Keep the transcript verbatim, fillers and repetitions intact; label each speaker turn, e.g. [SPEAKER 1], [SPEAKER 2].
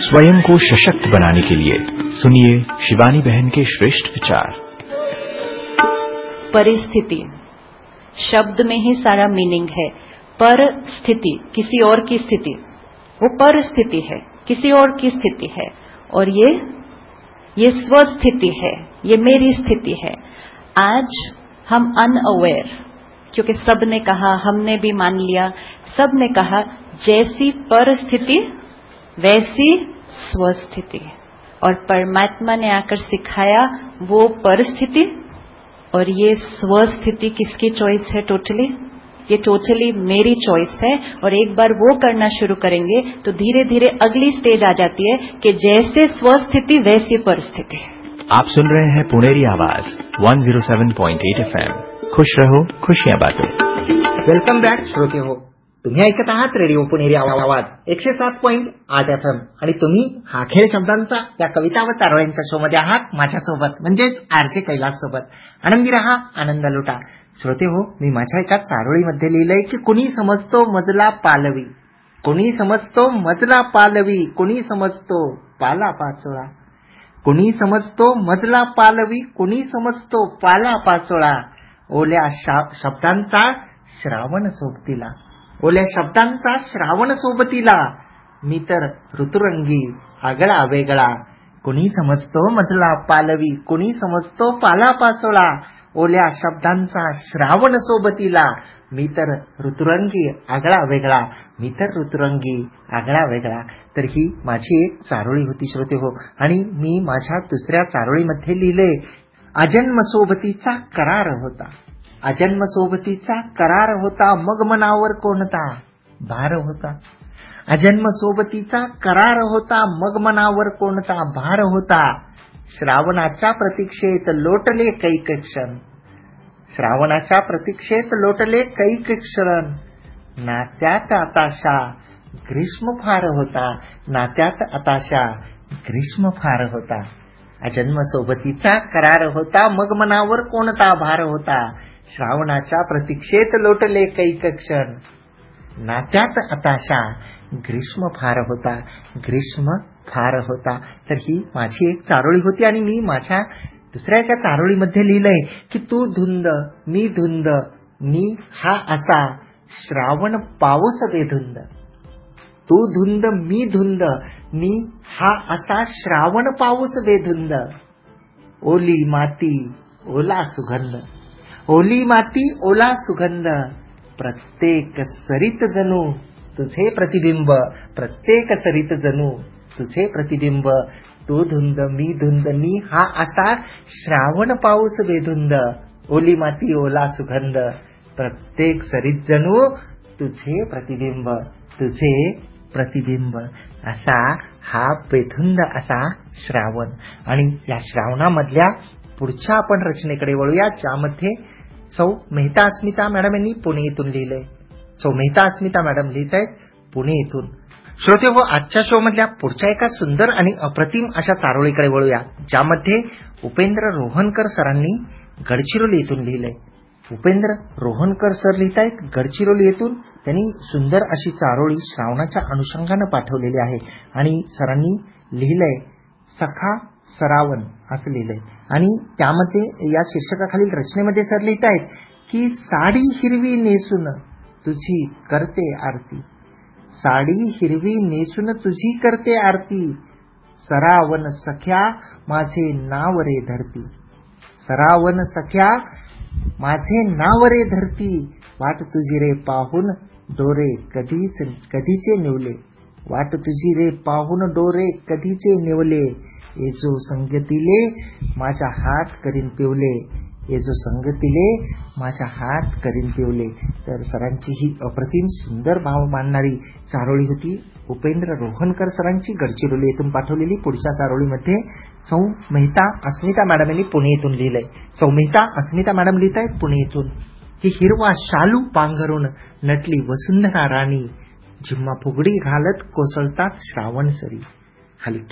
[SPEAKER 1] स्वयं को सशक्त बनाने के लिए सुनिए शिवानी बहन के श्रेष्ठ विचार।
[SPEAKER 2] परिस्थिति शब्द में ही सारा मीनिंग है। पर स्थिति किसी और की स्थिति, वो परिस्थिति है, किसी और की स्थिति है, और ये ये स्वस्थिति है, ये मेरी स्थिति है। आज हम अनअवेयर, क्योंकि सब ने कहा, हमने भी मान लिया, सब ने कहा जैसी परिस्थिति वैसी स्वस्थिति, और परमात्मा ने आकर सिखाया वो परिस्थिति और ये स्वस्थिति किसकी चॉइस है? टोटली ये टोटली मेरी चॉइस है। और एक बार वो करना शुरू करेंगे तो धीरे धीरे अगली स्टेज आ जाती है कि जैसे स्वस्थिति वैसी परिस्थिति।
[SPEAKER 1] आप सुन रहे हैं पुणेरी आवाज एक सौ सात पॉइंट आठ एफ एम। खुश रहो, खुशियां बांटो।
[SPEAKER 3] वेलकम बॅक श्रोते हो, तुम्ही ऐकत आहात रेडिओ पुणेरी आवाज एकशे सात पॉइंट आठ एफ एम आणि तुम्ही हा खेळ शब्दांचा या कविता व चारोळ्यांच्या शो मध्ये आहात माझ्यासोबत, म्हणजेच आरजे कैलास सोबत। आनंदी रहा, आनंद लुटा। श्रोते हो, मी माझ्या एका चारोळीमध्ये लिहिलंय की कुणी समजतो मजला पालवी, कुणी समजतो मजला पालवी, कुणी समजतो पाला पाचोळा, कुणी समजतो मजला पालवी, कुणी समजतो पाला पाचोळा। ओल्या शब्दांचा श्रावण सोबतीला, ओल्या शब्दांचा श्रावण सोबतीला, मी तर ऋतुरंगी आगळा वेगळा। कुणी समजतो मजला पालवी, कुणी समजतो पाला पाचोळा, ओल्या शब्दांचा श्रावण सोबतीला, मी तर ऋतुरंगी आगळा वेगळा, मी तर ऋतुरंगी आगळा वेगळा। तर ही माझी एक चारोळी होती श्रोते हो, आणि मी माझ्या दुसऱ्या चारोळीमध्ये लिहिले अजन्म सोबतीचा करार होता, अजन्म सोबतीचा करार होता, मग मनावर कोणता भार होता, अजन्म सोबतीचा करार होता, मग मनावर कोणता भार होता। श्रावणाच्या प्रतीक्षेत लोटले कैक क्षण, श्रावणाच्या प्रतीक्षेत लोटले कैक क्षण, नात्यात आताशा ग्रीष्म फार होता, नात्यात आताशा ग्रीष्म फार होता। अजन्म सोबतीचा करार होता, मग मनावर कोणता भार होता, श्रावणाच्या प्रतीक्षेत लोटले कैक क्षण, नात्यात आताशा ग्रीष्म फार होता, ग्रीष्म फार होता। तर ही माझी एक चारोळी होती, आणि मी माझ्या दुसऱ्या एका चारोळीमध्ये लिहिलंय की तू धुंद मी धुंद, मी हा असा श्रावण पाऊस बेधुंद, तू धुंद मी धुंद, मी हा असा श्रावण पाऊस बेधुंद। ओली माती ओला सुगंध, ओली माती ओला सुगंध, प्रत्येक सरीत जणू तुझे प्रतिबिंब, प्रत्येक सरीत जणू तुझे प्रतिबिंब। तू धुंद मी धुंद, मी हा असा श्रावण पाऊस बेधुंद, ओली माती ओला सुगंध, प्रत्येक सरीत जणू तुझे प्रतिबिंब, तुझे प्रतिबिंब। असा हा बेधुंद असा श्रावण। आणि या श्रावणामधल्या पुढच्या आपण रचनेकडे वळूया, ज्यामध्ये सौ मेहता अस्मिता मॅडम यांनी पुणे येथून लिहिलंय। सौ मेहता अस्मिता मॅडम लिहित आहेत पुणे येथून। श्रोते हो, आजच्या शो मधल्या पुढच्या एका सुंदर आणि अप्रतिम अशा चारोळीकडे वळूया, ज्यामध्ये उपेंद्र रोहनकर सरांनी गडचिरोली येथून लिहिलंय। उपेंद्र रोहनकर सर लिहित आहेत गडचिरोली येथून। त्यांनी सुंदर अशी चारोळी श्रावणाच्या अनुषंगानं पाठवलेली आहे, आणि सरांनी लिहिलंय सखा सरावण असं लिहिलंय। आणि त्यामध्ये या शीर्षकाखालील रचनेमध्ये सर लिहित आहेत की साडी हिरवी नेसून तुझी करते आरती, साडी हिरवी नेसून तुझी करते आरती, सरावण सख्या माझे नाव रे धरती, सरावण सख्या माझे नाव रे धरती, वाट तुझी रे पाहून डोरे कधीच कधीचे निवले, वाट तुझी रे पाहून डोरे कधीचे निवले, ये जो संगतीले माझ्या हात करीन पिवले, ये जो संगतीले माझ्या हात करीन पिवले। तर सरांची ही अप्रतिम सुंदर भाव मानणारी चारोळी होती उपेंद्र रोहनकर सरांची गडचिरोली येथून पाठवलेली। पुढच्या चारोळीमध्ये सौ मेहता अस्मिता मॅडम यांनी पुणे येथून लिहिलंय। सौ मेहता अस्मिता मॅडम लिहित आहेत पुणे येथून की हिरवा शालू पांघरून नटली वसुंधरा राणी, झिम्मा फुगडी घालत कोसळतात श्रावण सरी, खाली